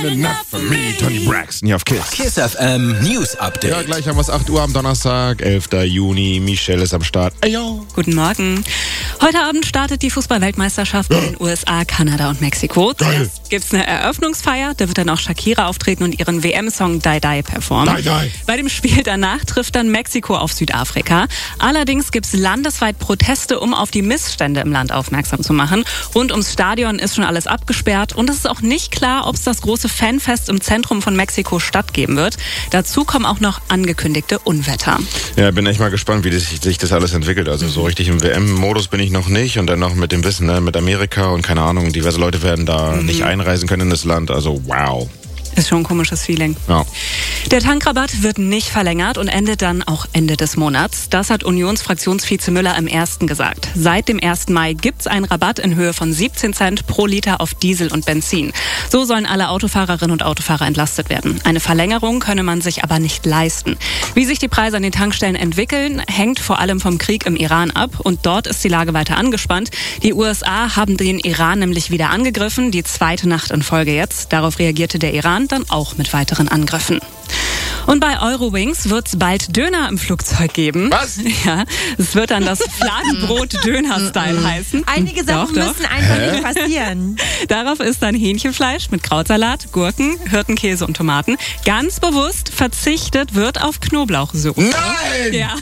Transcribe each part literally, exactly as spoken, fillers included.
enough for me. Tony Braxton hier auf Kiss. Kiss F M News Update. Ja, gleich haben wir es acht Uhr am Donnerstag, elfter Juni. Michelle ist am Start. Ayo. Guten Morgen. Heute Abend startet die Fußball-Weltmeisterschaft in den U S A, Kanada und Mexiko. Zuerst gibt es eine Eröffnungsfeier, da wird dann auch Shakira auftreten und ihren W M-Song Die Die performen. Die Die. Bei dem Spiel danach trifft dann Mexiko auf Südafrika. Allerdings gibt es landesweit Proteste, um auf die Missstände im Land aufmerksam zu machen. Rund ums Stadion ist schon alles abgesperrt und es ist auch nicht klar, ob es das große Fanfest im Zentrum von Mexiko stattgeben wird. Dazu kommen auch noch angekündigte Unwetter. Ja, bin echt mal gespannt, wie das, sich das alles entwickelt. Also so richtig im W M-Modus bin ich noch nicht und dann noch mit dem Wissen, ne, mit Amerika und keine Ahnung, diverse Leute werden da mhm. nicht einreisen können in das Land. Also wow. Ist schon ein komisches Feeling. Ja. Der Tankrabatt wird nicht verlängert und endet dann auch Ende des Monats. Das hat Unionsfraktionsvize Müller im Ersten gesagt. Seit dem ersten Mai gibt es einen Rabatt in Höhe von siebzehn Cent pro Liter auf Diesel und Benzin. So sollen alle Autofahrerinnen und Autofahrer entlastet werden. Eine Verlängerung könne man sich aber nicht leisten. Wie sich die Preise an den Tankstellen entwickeln, hängt vor allem vom Krieg im Iran ab. Und dort ist die Lage weiter angespannt. Die U S A haben den Iran nämlich wieder angegriffen. Die zweite Nacht in Folge jetzt. Darauf reagierte der Iran dann auch mit weiteren Angriffen. Und bei Eurowings wird es bald Döner im Flugzeug geben. Was? Ja, es wird dann das Fladenbrot-Döner-Style heißen. Einige Sachen doch, doch. müssen einfach nicht passieren. Darauf ist dann Hähnchenfleisch mit Krautsalat, Gurken, Hirtenkäse und Tomaten. Ganz bewusst verzichtet wird auf Knoblauchsoße. Nein! Ja.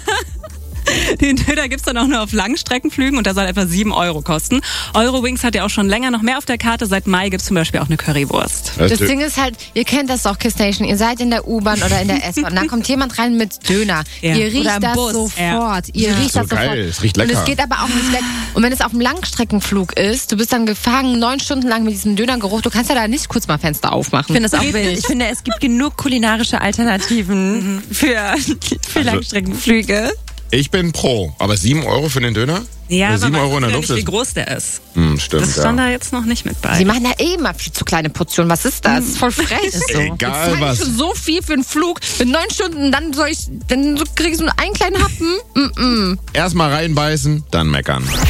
Den Döner gibt es dann auch nur auf Langstreckenflügen und der soll etwa sieben Euro kosten. Eurowings hat ja auch schon länger noch mehr auf der Karte. Seit Mai gibt es zum Beispiel auch eine Currywurst. Das Ding ist halt, ihr kennt das doch, Kiss Nation, ihr seid in der U-Bahn oder in der S-Bahn, da kommt jemand rein mit Döner. Ja. Ihr riecht Oder das Bus. sofort. Ja. Ihr Ja. riecht So das sofort. geil, es riecht lecker. Und es geht aber auch nicht weg. Und wenn es auf dem Langstreckenflug ist, du bist dann gefangen, neun Stunden lang mit diesem Dönergeruch, du kannst ja da nicht kurz mal Fenster aufmachen. Ich finde das auch wild. Ich finde, es gibt genug kulinarische Alternativen für, für Langstreckenflüge. Ich bin pro, aber sieben Euro für den Döner? Ja, Äh, aber sieben man Euro in der weiß ja Luft nicht, wie ist. groß der ist. Hm, stimmt, Das stand ja. da jetzt noch nicht mit bei. Sie machen ja eh immer viel zu kleine Portionen. Was ist das? Voll frech. Ist so. Egal Jetzt was. zahle ich so viel für einen Flug. In neun Stunden, dann soll ich, dann krieg ich so einen kleinen Happen. Mm -mm. Erstmal reinbeißen, dann meckern.